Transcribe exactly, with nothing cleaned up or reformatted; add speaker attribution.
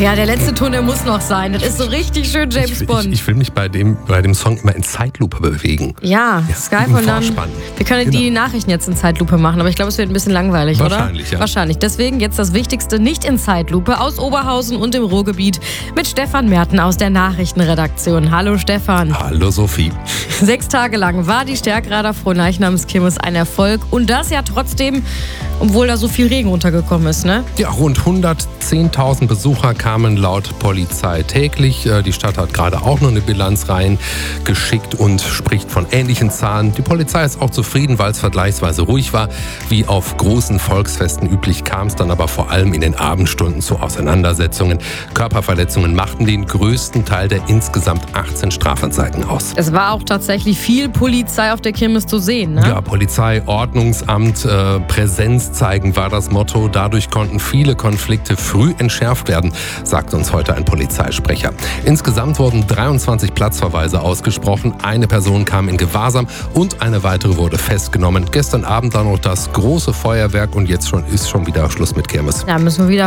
Speaker 1: ja, der letzte Ton, der muss noch sein. Das ist so richtig schön James
Speaker 2: ich,
Speaker 1: Bond.
Speaker 2: Ich, ich will mich bei dem, bei dem Song immer in Zeitlupe bewegen.
Speaker 1: Ja,
Speaker 2: Ja,
Speaker 1: Skype
Speaker 2: im
Speaker 1: und dann.
Speaker 2: Vorspann.
Speaker 1: Wir können
Speaker 2: Genau.
Speaker 1: die Nachrichten jetzt in Zeitlupe machen, aber ich glaube, es wird ein bisschen langweilig,
Speaker 2: Wahrscheinlich,
Speaker 1: oder?
Speaker 2: ja.
Speaker 1: Wahrscheinlich. Deswegen jetzt das Wichtigste nicht in Zeitlupe aus Oberhausen und dem Ruhrgebiet mit Stefan Merten aus der Nachrichtenredaktion. Hallo Stefan.
Speaker 2: Hallo Sophie.
Speaker 1: Sechs Tage lang war die Stärkrader Frohleichnamskirmes ein Erfolg und das ja trotzdem, obwohl da so viel Regen runtergekommen ist, ne?
Speaker 2: Ja, rund hundertzehntausend Besucher kamen laut Polizei täglich. Die Stadt hat gerade auch noch eine Bilanz reingeschickt und spricht von ähnlichen Zahlen. Die Polizei ist auch zufrieden, weil es vergleichsweise ruhig war. Wie auf großen Volksfesten üblich kam es dann aber vor allem in den Abendstunden zu Auseinandersetzungen. Körperverletzungen machten den größten Teil der insgesamt achtzehn Strafanzeigen aus.
Speaker 1: Es war auch tatsächlich viel Polizei auf der Kirmes zu sehen, ne?
Speaker 2: Ja, Polizei, Ordnungsamt, äh, Präsenz zeigen war das Motto. Dadurch konnten viele Konflikte früh entschärft werden, sagt uns heute ein Polizeisprecher. Insgesamt wurden dreiundzwanzig Platzverweise ausgesprochen. Eine Person kam in Gewahrsam und eine weitere wurde festgenommen. Gestern Abend dann noch das große Feuerwerk und jetzt schon ist schon wieder Schluss mit Kirmes.
Speaker 1: Da müssen wir wieder